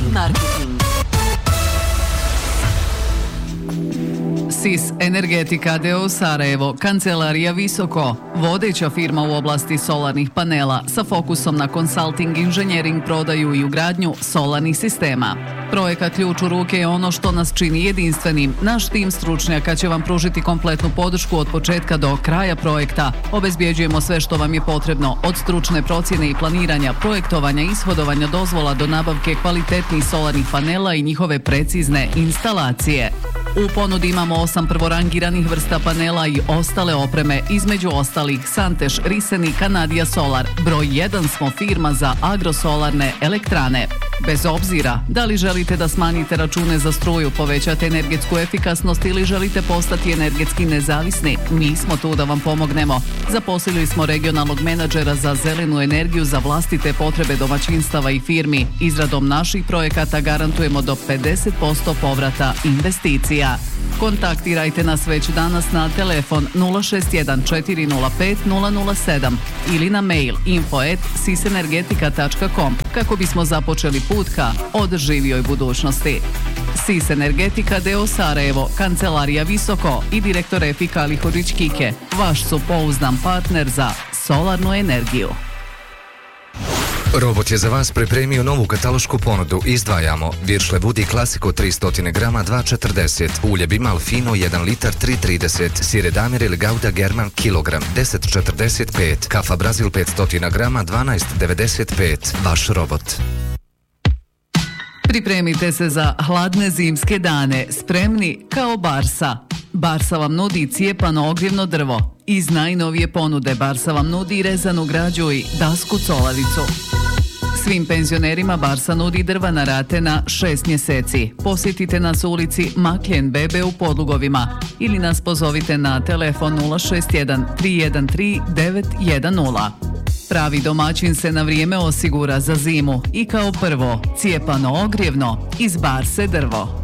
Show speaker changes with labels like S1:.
S1: marketing. SIS Energetika d.o.o. Sarajevo, kancelarija Visoko, vodeća firma u oblasti solarnih panela sa fokusom na konsalting, inženjering, prodaju i ugradnju solarnih sistema. Projekat Ključ u ruke je ono što nas čini jedinstvenim. Naš tim stručnjaka će vam pružiti kompletnu podršku od početka do kraja projekta. Obezbjeđujemo sve što vam je potrebno, od stručne procjene i planiranja, projektovanja, ishodovanja dozvola do nabavke kvalitetnih solarnih panela i njihove precizne instalacije. U ponudi imamo 8 prvorangiranih vrsta panela i ostale opreme, između ostalih Santeš, Risen i Canadian Solar. Broj 1 smo firma za agrosolarne elektrane. Bez obzira da li želite da smanjite račune za struju, povećate energetsku efikasnost ili želite postati energetski nezavisni, mi smo tu da vam pomognemo. Zaposlili smo regionalnog menadžera za zelenu energiju za vlastite potrebe domaćinstava i firmi. Izradom naših projekata garantujemo do 50% povrata investicija. Kontaktirajte nas već danas na telefon 061 405 007 ili na mail info@sisenergetika.com kako bismo započeli put ka održivijoj budućnosti. SIS Energetika d.o.o. Sarajevo, kancelarija Visoko i direktor Efika Lihurić Kike, vaš su pouzdan partner za solarnu energiju.
S2: Robot je za vas pripremio novu katalošku ponudu. Izdvajamo Viršle Vudi Klasiko 300 grama 2,40, ulje Bimal Fino 1 litar 3,30, sire Damir ili Gouda German kilogram 10,45, kafa Brazil 500 grama 12,95. Vaš robot.
S1: Pripremite se za hladne zimske dane, spremni kao Barsa. Barsa vam nudi cijepano ogrjevno drvo. Iz najnovije ponude Barsa vam nudi rezanu građu i dasku colavicu. Svim penzionerima Barsa nudi drva na rate na 6 mjeseci. Posjetite nas u ulici Makljen Bebe u Podlugovima ili nas pozovite na telefon 061 313 910. Pravi domaćin se na vrijeme osigura za zimu i kao prvo cijepano ogrjevno iz Barse drvo.